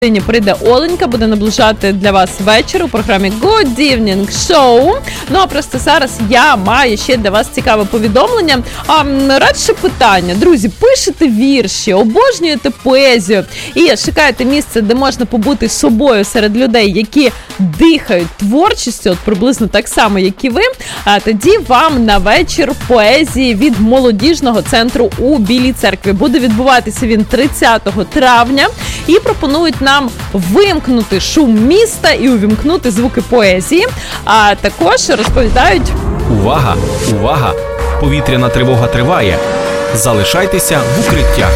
прийде Оленька, буде наближати для вас вечір у програмі Good Evening Show. Ну а просто зараз я маю ще для вас цікаве повідомлення. Радше питання. Друзі, пишете вірші, обожнюєте поезію і шукаєте місце, де можна побути собою серед людей, які дихають творчістю, от приблизно так само, як і ви, тоді вам на вечір поезії від молодіжного центру у Білій Церкві. Буде відбуватися він 30 травня і пропонують нам вимкнути шум міста і увімкнути звуки поезії. А також розповідають... Увага! Увага! Повітряна тривога триває. Залишайтеся в укриттях.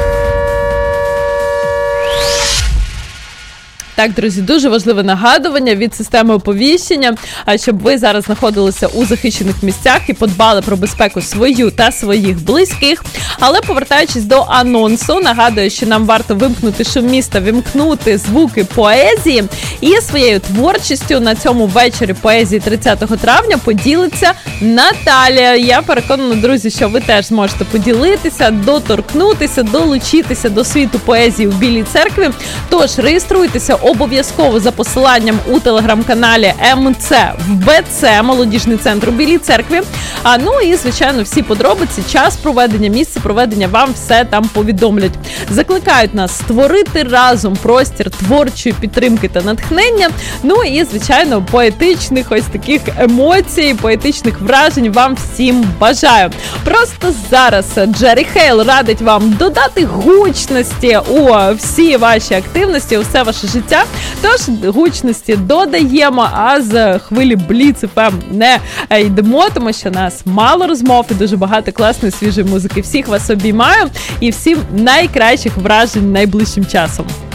Так, друзі, дуже важливе нагадування від системи оповіщення, щоб ви зараз знаходилися у захищених місцях і подбали про безпеку свою та своїх близьких. Але повертаючись до анонсу, нагадую, що нам варто вимкнути шум міста, вимкнути звуки поезії. І своєю творчістю на цьому вечорі поезії 30 травня поділиться Наталія. Я переконана, друзі, що ви теж зможете поділитися, доторкнутися, долучитися до світу поезії в Білій Церкві. Тож реєструйтеся обов'язково за посиланням у телеграм-каналі МЦ в БЦ, молодіжний центр у Білій Церкві. Ну і, звичайно, всі подробиці, час проведення, місце проведення вам все там повідомлять. Закликають нас створити разом простір творчої підтримки та натхнення. Ну і, звичайно, поетичних ось таких емоцій, поетичних вражень вам всім бажаю. Просто зараз Джері Хейл радить вам додати гучності у всі ваші активності, у все ваше життя. Тож гучності додаємо, а з хвилі Бліц ФМ не йдемо, тому що нас мало розмов і дуже багато класної свіжої музики. Всіх вас обіймаю і всім найкращих вражень найближчим часом.